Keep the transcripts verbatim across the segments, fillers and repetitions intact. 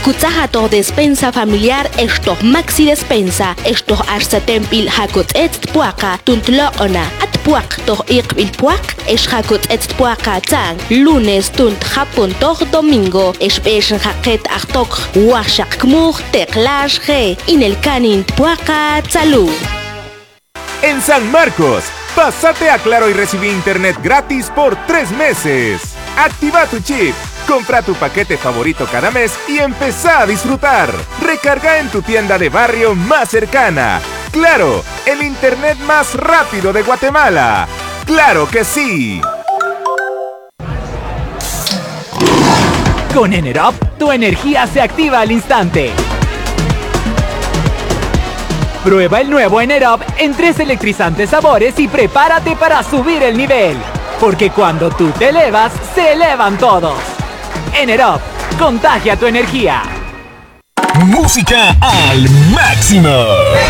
Kutsahato despensa familiar esto maxi despensa esto arsatembil hakot et puaka tuntlo ona at puak to iqbil puak es hakot et puaka tang lunes tunt japon to domingo es besh haket achtok washak kmur teklash ge in el canin puaka salud. En San Marcos, pásate a Claro y recibí internet gratis por tres meses. Activa tu chip, compra tu paquete favorito cada mes y empezá a disfrutar. Recarga en tu tienda de barrio más cercana. Claro, el internet más rápido de Guatemala. ¡Claro que sí! Con Enerop, tu energía se activa al instante. Prueba el nuevo Enerop en tres electrizantes sabores y prepárate para subir el nivel. Porque cuando tú te elevas, se elevan todos. Enerop, contagia tu energía. Música al máximo.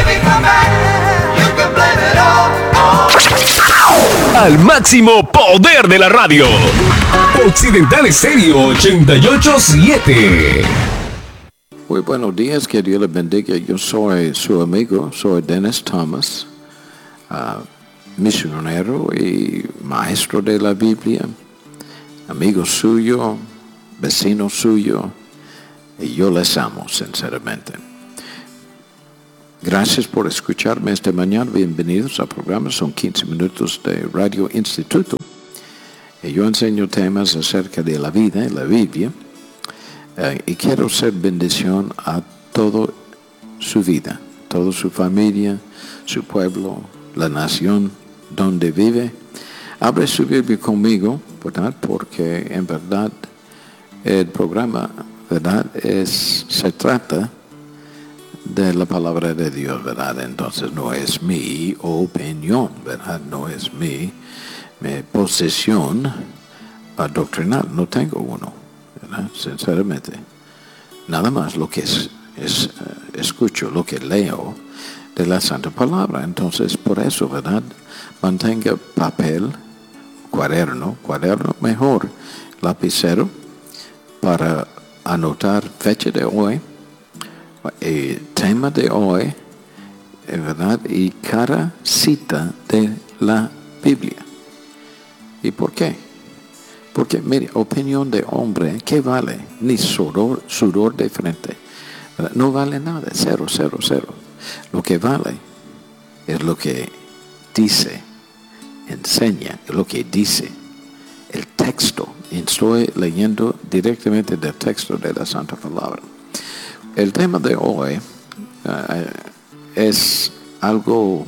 Al máximo poder de la radio. Occidental Estéreo ochenta y ocho punto siete. Muy buenos días, que Dios les bendiga. Yo soy su amigo, soy Dennis Thomas, uh, misionero y maestro de la Biblia, amigo suyo, vecino suyo, y yo les amo sinceramente. Gracias por escucharme esta mañana. Bienvenidos al programa. Son quince minutos de Radio Instituto. Y yo enseño temas acerca de la vida y la Biblia. Uh, y quiero ser bendición a toda su vida, toda su familia, su pueblo, la nación donde vive. Abre su Biblia conmigo, ¿verdad? Porque en verdad el programa, ¿verdad? Es, se trata de la palabra de Dios, ¿verdad? Entonces no es mi opinión, ¿verdad? No es mi, mi posesión doctrinal, no tengo uno. ¿verdad? Sinceramente, nada más lo que es, es, uh, escucho, lo que leo de la Santa Palabra. Entonces, por eso, ¿verdad? Mantenga papel, cuaderno, cuaderno mejor, lapicero, para anotar fecha de hoy, eh, tema de hoy, ¿verdad? Y cada cita de la Biblia. ¿Y por qué? Porque, mire, opinión de hombre, ¿qué vale? Ni sudor, sudor de frente. No vale nada, cero, cero, cero. Lo que vale es lo que dice, enseña, lo que dice el texto. Estoy leyendo directamente del texto de la Santa Palabra. El tema de hoy uh, es algo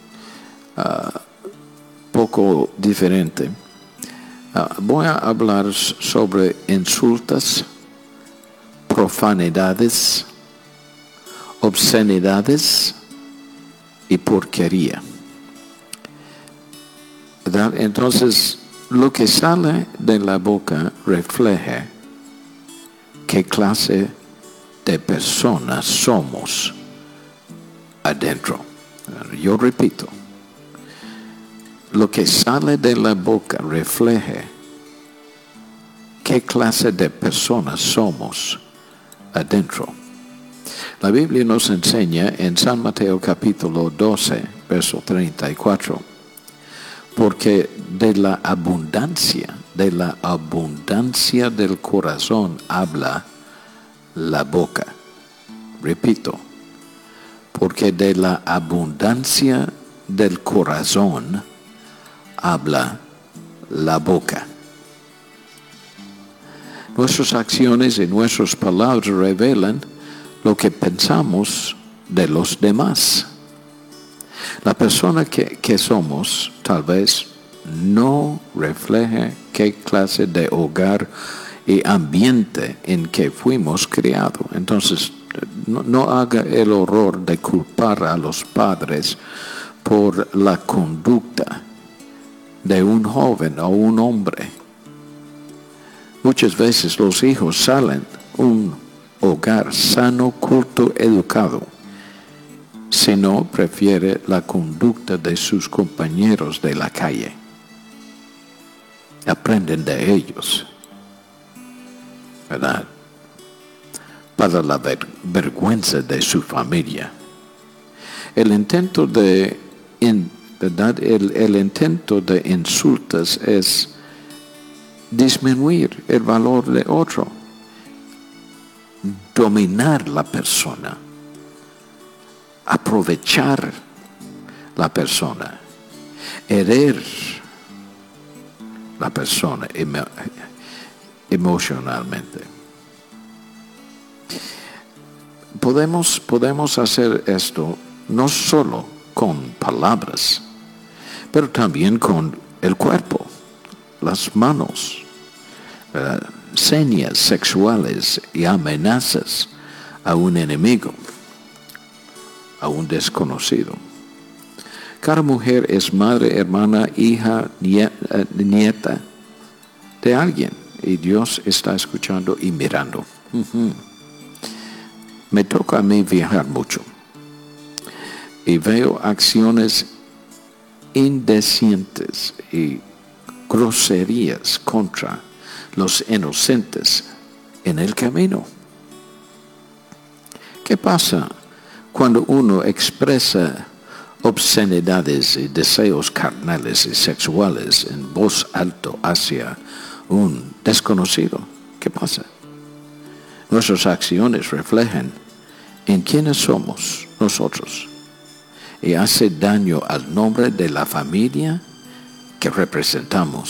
uh, poco diferente. Uh, voy a hablar sobre insultos, profanidades, obscenidades y porquería. ¿Verdad? Entonces, lo que sale de la boca refleja qué clase de personas somos adentro. Yo repito. Lo que sale de la boca refleja qué clase de personas somos adentro. La Biblia nos enseña en San Mateo capítulo doce, verso treinta y cuatro, porque de la abundancia, de la abundancia del corazón habla la boca. Repito, porque de la abundancia del corazón habla la boca. Nuestras acciones y nuestras palabras revelan lo que pensamos de los demás. La persona que, que somos tal vez no refleja qué clase de hogar y ambiente en que fuimos criados. Entonces, no, no haga el horror de culpar a los padres por la conducta de un joven o un hombre. Muchas veces los hijos salen un hogar sano, culto, educado, sino prefiere la conducta de sus compañeros de la calle. Aprenden de ellos, ¿verdad? para la ver- vergüenza de su familia. El intento de, in, ¿verdad? El, el intento de insultos es disminuir el valor de otro, dominar la persona, aprovechar la persona, herir la persona emo- emocionalmente. Podemos, podemos hacer esto no solo con palabras, pero también con el cuerpo, las manos, uh, señas sexuales y amenazas a un enemigo, a un desconocido. Cada mujer es madre, hermana, hija, nieta de alguien, y Dios está escuchando y mirando. Uh-huh. Me toca a mí viajar mucho y veo acciones indecentes y groserías contra los inocentes en el camino. ¿Qué pasa cuando uno expresa obscenidades y deseos carnales y sexuales en voz alta hacia un desconocido? ¿Qué pasa? Nuestras acciones reflejan en quiénes somos nosotros y hace daño al nombre de la familia que representamos